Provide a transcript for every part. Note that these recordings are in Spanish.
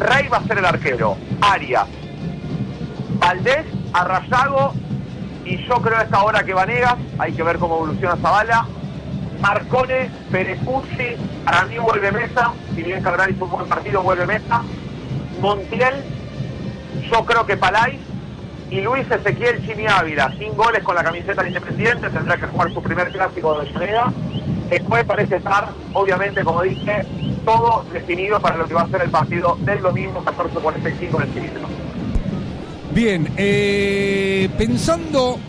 Rey va a ser el arquero, Arias, Valdés, Arrayago, y yo creo a esta hora que Vanegas, hay que ver cómo evoluciona Zabala, Marcone, Perepuzzi, para mí vuelve Mesa, si bien Cabral hizo un buen partido, vuelve Mesa, Montiel, yo creo que Palay, y Luis Ezequiel Chimi Ávila, sin goles con la camiseta de Independiente, tendrá que jugar su primer clásico de Avellaneda. Después parece estar, obviamente, como dije, todo definido para lo que va a ser el partido del domingo 14:45 en el Cilindro. Bien, pensando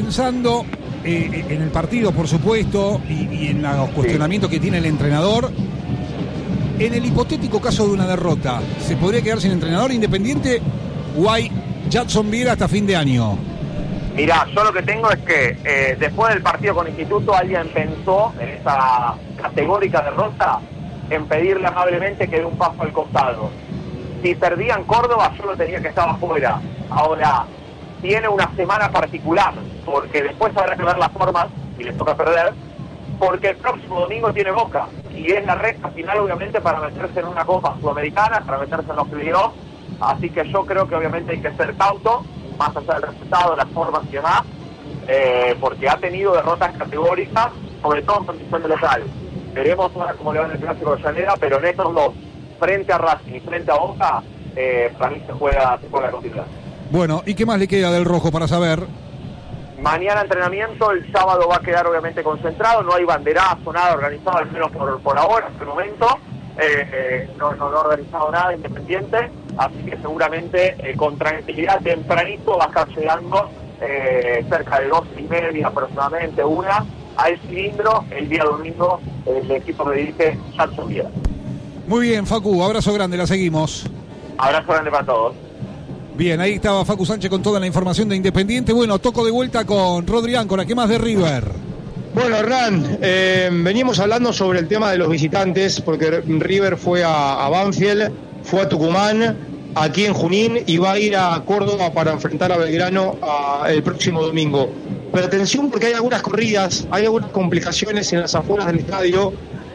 en el partido, por supuesto, y en los cuestionamientos que tiene el entrenador, en el hipotético caso de una derrota, ¿se podría quedar sin entrenador Independiente o hay Jadson Viera hasta fin de año? Mirá, yo lo que tengo es que después del partido con Instituto alguien pensó en esa categórica derrota en pedirle amablemente que dé un paso al costado. Si perdía en Córdoba yo lo tenía que estar afuera. Ahora, tiene una semana particular, porque después habrá que ver las formas, y les toca perder, porque el próximo domingo tiene Boca, y es la recta final obviamente para meterse en una Copa Sudamericana, para meterse en los playoffs, así que yo creo que obviamente hay que ser cauto, más allá del resultado, las formas y demás, porque ha tenido derrotas categóricas, sobre todo en condición de local. Veremos ahora cómo le va en el clásico de Avellaneda, pero en estos dos, frente a Racing y frente a Boca, para mí se juega continuidad. Bueno, ¿y qué más le queda del Rojo para saber? Mañana entrenamiento, el sábado va a quedar obviamente concentrado, no hay banderazo, nada organizado, al menos por ahora, hasta el momento. No ha organizado nada Independiente, así que seguramente con tranquilidad tempranito va a estar llegando cerca de 2:30 aproximadamente, 1 al Cilindro el día domingo, el equipo que dirige Jadson Viera. Muy bien, Facu, abrazo grande, la seguimos. Abrazo grande para todos. Bien, ahí estaba Facu Sánchez con toda la información de Independiente. Bueno, toco de vuelta con Rodri Áncora. ¿Qué más de River? Bueno, Hernán, venimos hablando sobre el tema de los visitantes, porque River fue a Banfield, fue a Tucumán, aquí en Junín, y va a ir a Córdoba para enfrentar a Belgrano el próximo domingo. Pero atención, porque hay algunas corridas, hay algunas complicaciones en las afueras del estadio,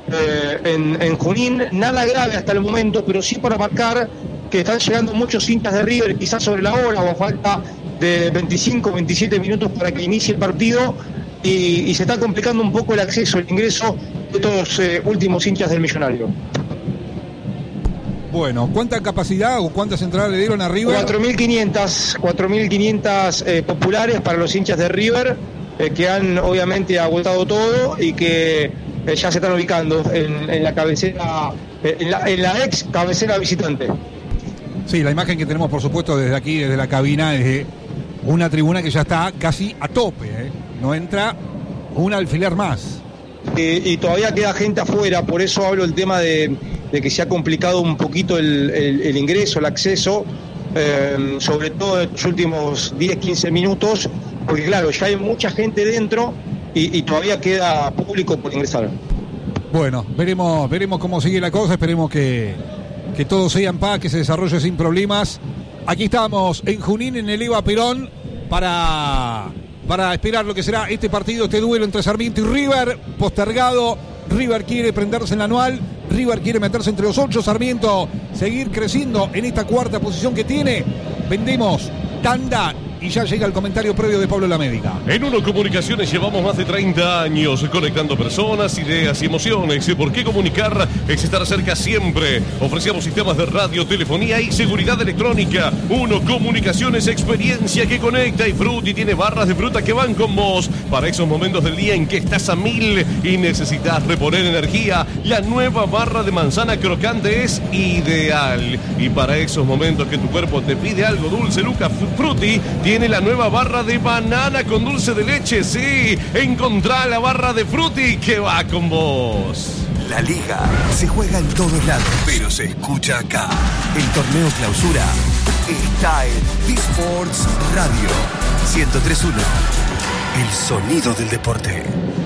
en Junín, nada grave hasta el momento, pero sí para marcar que están llegando muchos hinchas de River, quizás sobre la hora o a falta de 25, 27 minutos para que inicie el partido, y se está complicando un poco el acceso, el ingreso de estos últimos hinchas del Millonario. Bueno, ¿cuánta capacidad o cuántas entradas le dieron a River? 4.500 populares para los hinchas de River, que han obviamente agotado todo y que ya se están ubicando en la cabecera, en la ex cabecera visitante. Sí, la imagen que tenemos, por supuesto, desde aquí, desde la cabina, es de una tribuna que ya está casi a tope, ¿eh? No entra un alfiler más. Y todavía queda gente afuera, por eso hablo del tema de que se ha complicado un poquito el ingreso, el acceso, sobre todo en los últimos 10-15 minutos, porque claro, ya hay mucha gente dentro y todavía queda público por ingresar. Bueno, veremos cómo sigue la cosa, esperemos que todo sea en paz, que se desarrolle sin problemas. Aquí estamos en Junín, en el Eva Perón, para esperar lo que será este partido, este duelo entre Sarmiento y River, postergado. River quiere prenderse en la anual, River quiere meterse entre los 8, Sarmiento seguir creciendo en esta cuarta posición que tiene. Vendemos tanda y ya llega el comentario previo de Pablo Lamédica. En Uno Comunicaciones llevamos más de 30 años conectando personas, ideas y emociones. ¿Por qué comunicar? Es estar cerca siempre. Ofrecemos sistemas de radio, telefonía y seguridad electrónica. Uno Comunicaciones, experiencia que conecta, y Frutti tiene barras de fruta que van con vos. Para esos momentos del día en que estás a 1000 y necesitas reponer energía, la nueva barra de manzana crocante es ideal. Y para esos momentos que tu cuerpo te pide algo dulce, Luca Frutti tiene la nueva barra de banana con dulce de leche. Sí, encontrá la barra de Frutti que va con vos. La Liga se juega en todos lados, pero se escucha acá. El torneo clausura está en T-Sports Radio 103.1. El sonido del deporte.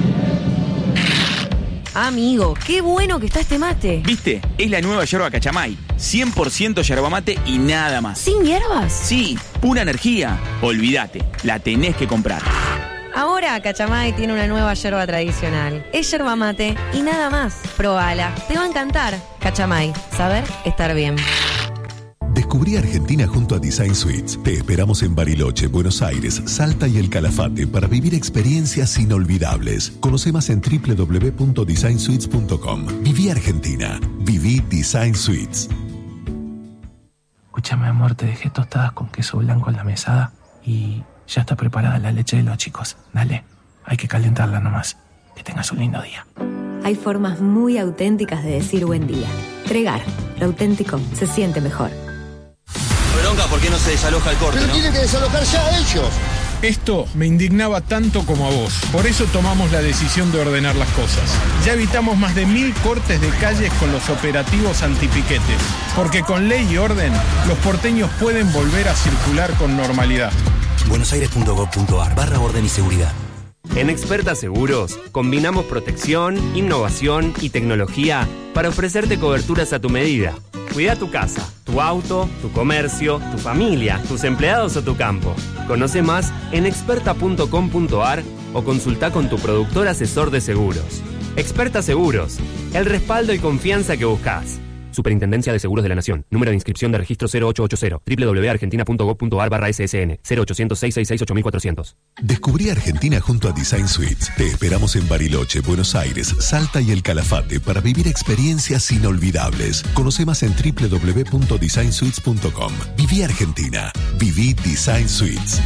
Amigo, qué bueno que está este mate. ¿Viste? Es la nueva yerba Cachamay. 100% yerba mate y nada más. ¿Sin hierbas? Sí, pura energía. Olvídate, la tenés que comprar. Ahora Cachamay tiene una nueva yerba tradicional. Es yerba mate y nada más. Probala, te va a encantar. Cachamay, saber estar bien. Descubrí Argentina junto a Design Suites. Te esperamos en Bariloche, Buenos Aires, Salta y El Calafate para vivir experiencias inolvidables. Conoce más en www.designsuites.com. Viví Argentina. Viví Design Suites. Escúchame, amor, te dejé tostadas con queso blanco en la mesada y ya está preparada la leche de los chicos. Dale, hay que calentarla nomás. Que tengas un lindo día. Hay formas muy auténticas de decir buen día. Tregar, lo auténtico se siente mejor. Bronca, ¿por qué no se desaloja el corte? Pero tienen que desalojar ya ellos. Esto me indignaba tanto como a vos. Por eso tomamos la decisión de ordenar las cosas. Ya evitamos más de 1000 cortes de calles con los operativos antipiquetes. Porque con ley y orden, los porteños pueden volver a circular con normalidad. buenosaires.gov.ar/orden y seguridad. En Experta Seguros, combinamos protección, innovación y tecnología para ofrecerte coberturas a tu medida. Cuida tu casa, tu auto, tu comercio, tu familia, tus empleados o tu campo. Conoce más en experta.com.ar o consulta con tu productor asesor de seguros. Experta Seguros, el respaldo y confianza que buscas. Superintendencia de Seguros de la Nación. Número de inscripción de registro 0880. www.argentina.gov.ar/ssn 0800-666-8400. Descubrí Argentina junto a Design Suites. Te esperamos en Bariloche, Buenos Aires, Salta y El Calafate para vivir experiencias inolvidables. Conoce más en www.designsuites.com. Viví Argentina. Viví Design Suites.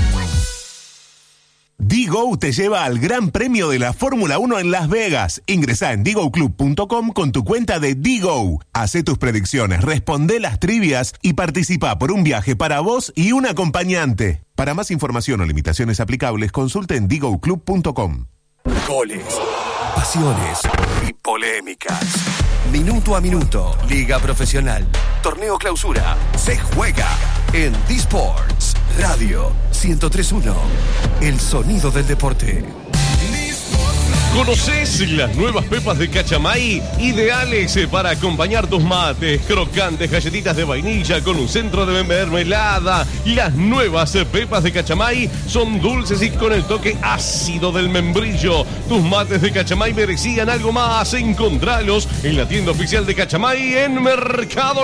Digo te lleva al Gran Premio de la Fórmula 1 en Las Vegas. Ingresá en digoclub.com con tu cuenta de Digo. Hacé tus predicciones, responde las trivias y participa por un viaje para vos y un acompañante. Para más información o limitaciones aplicables, consulte en digoclub.com. Goles, pasiones y polémicas. Minuto a minuto, Liga Profesional, Torneo Clausura, se juega en D-Sports Radio 103.1, el sonido del deporte. ¿Conoces las nuevas pepas de Cachamay? Ideales para acompañar tus mates, crocantes galletitas de vainilla con un centro de mermelada. Las nuevas pepas de Cachamay son dulces y con el toque ácido del membrillo. Tus mates de Cachamay merecían algo más. Encontralos en la tienda oficial de Cachamay en Mercado